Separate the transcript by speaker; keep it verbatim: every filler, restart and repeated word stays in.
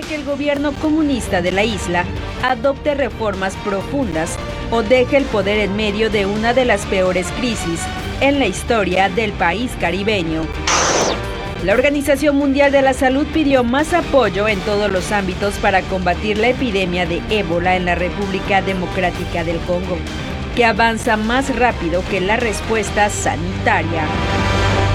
Speaker 1: que el gobierno comunista de la isla adopte reformas profundas o deje el poder en medio de una de las peores crisis en la historia del país caribeño. La Organización Mundial de la Salud pidió más apoyo en todos los ámbitos para combatir la epidemia de ébola en la República Democrática del Congo, que avanza más rápido que la respuesta sanitaria.